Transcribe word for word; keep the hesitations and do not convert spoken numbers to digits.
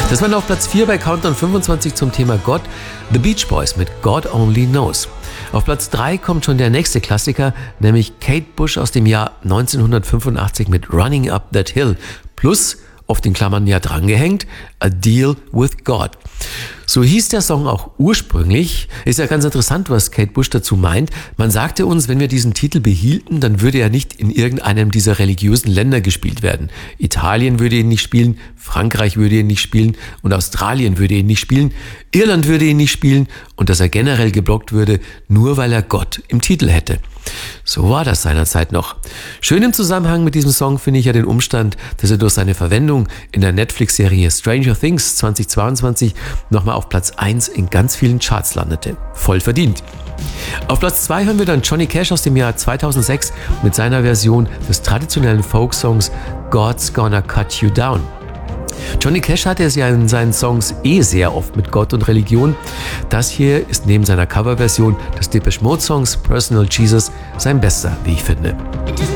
Das war auf Platz vier bei Countdown fünfundzwanzig zum Thema Gott, The Beach Boys mit God Only Knows. Auf Platz drei kommt schon der nächste Klassiker, nämlich Kate Bush aus dem Jahr neunzehnhundertfünfundachtzig mit Running Up That Hill plus, auf den Klammern ja drangehängt, A Deal with God. So hieß der Song auch ursprünglich. Ist ja ganz interessant, was Kate Bush dazu meint. Man sagte uns, wenn wir diesen Titel behielten, dann würde er nicht in irgendeinem dieser religiösen Länder gespielt werden. Italien würde ihn nicht spielen, Frankreich würde ihn nicht spielen und Australien würde ihn nicht spielen, Irland würde ihn nicht spielen und dass er generell geblockt würde, nur weil er Gott im Titel hätte. So war das seinerzeit noch. Schön im Zusammenhang mit diesem Song finde ich ja den Umstand, dass er durch seine Verwendung in der Netflix-Serie Stranger Things zweitausendzweiundzwanzig nochmal auf Platz eins in ganz vielen Charts landete. Voll verdient. Auf Platz zwei hören wir dann Johnny Cash aus dem Jahr zweitausendsechs mit seiner Version des traditionellen Folksongs God's Gonna Cut You Down. Johnny Cash hatte es ja in seinen Songs eh sehr oft mit Gott und Religion. Das hier ist neben seiner Coverversion des Depeche Mode Songs Personal Jesus sein bester, wie ich finde.